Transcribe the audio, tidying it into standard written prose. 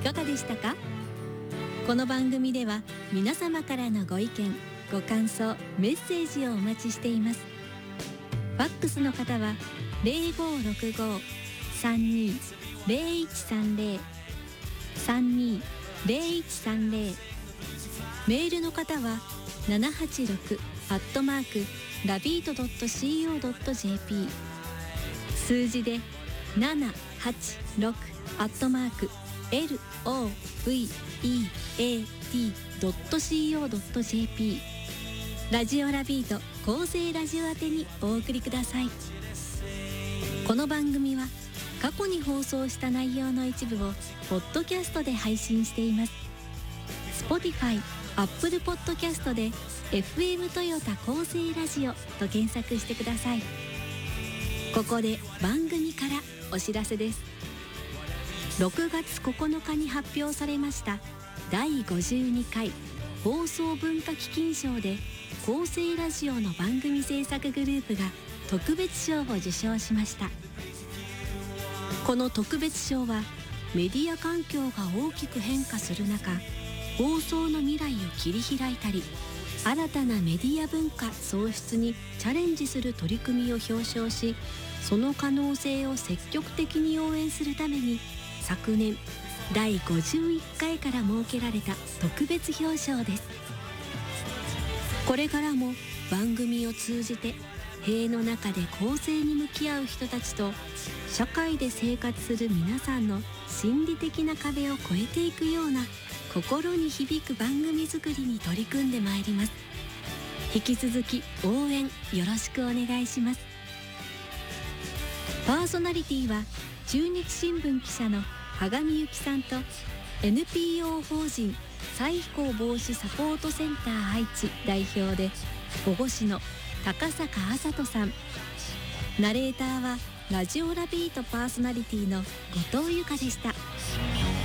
かがでしたか？この番組では皆様からのご意見ご感想メッセージをお待ちしています。ファックスの方は 0565-320130 320130、メールの方は786@lavito.co.jp、 数字で786@LOVEAT.co.jp、 ラジオラビート厚生ラジオ宛てにお送りください。この番組は過去に放送した内容の一部をポッドキャストで配信しています。 Spotify、Apple Podcast で FM トヨタ厚生ラジオと検索してください。ここで番組からお知らせです。6月9日に発表されました第52回放送文化基金賞で厚生ラジオの番組制作グループが特別賞を受賞しました。この特別賞はメディア環境が大きく変化する中、放送の未来を切り開いたり、新たなメディア文化創出にチャレンジする取り組みを表彰し、その可能性を積極的に応援するために昨年第51回から設けられた特別表彰です。これからも番組を通じて塀の中で公正に向き合う人たちと社会で生活する皆さんの心理的な壁を越えていくような心に響く番組作りに取り組んでまいります。引き続き応援よろしくお願いします。パーソナリティは中日新聞記者の羽上由紀さんと NPO 法人再非行防止サポートセンター愛知代表で保護士の高坂麻人さん、ナレーターはラジオラビートパーソナリティの後藤由香でした。